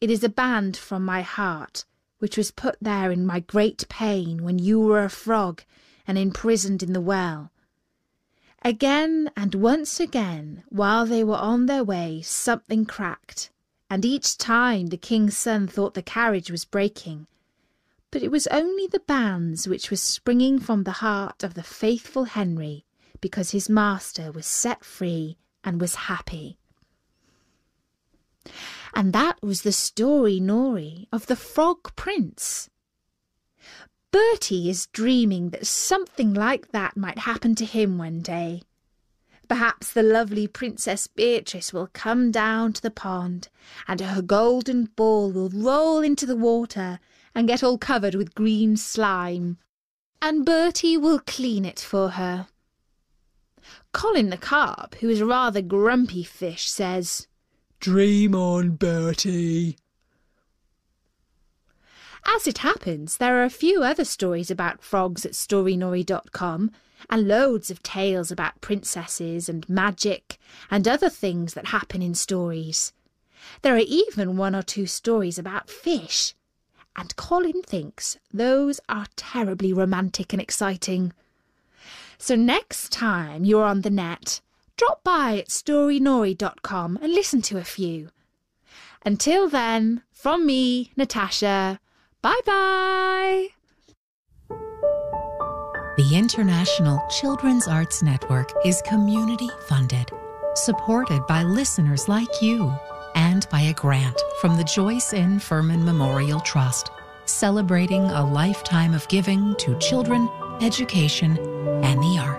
It is a band from my heart, which was put there in my great pain when you were a frog and imprisoned in the well. Again and once again, while they were on their way, something cracked, and each time the king's son thought the carriage was breaking. But it was only the bands which were springing from the heart of the faithful Henry, because his master was set free and was happy. And that was the story, Nori, of the Frog Prince. Bertie is dreaming that something like that might happen to him one day. Perhaps the lovely Princess Beatrice will come down to the pond, and her golden ball will roll into the water and get all covered with green slime, and Bertie will clean it for her. Colin the carp, who is a rather grumpy fish, says, "Dream on, Bertie." As it happens, there are a few other stories about frogs at storynori.com, and loads of tales about princesses and magic and other things that happen in stories. There are even 1 or 2 stories about fish, and Colin thinks those are terribly romantic and exciting. So next time you're on the net, drop by at storynori.com and listen to a few. Until then, from me, Natasha, bye-bye! The International Children's Arts Network is community-funded, supported by listeners like you, and by a grant from the Joyce N. Furman Memorial Trust, celebrating a lifetime of giving to children, education, and the arts.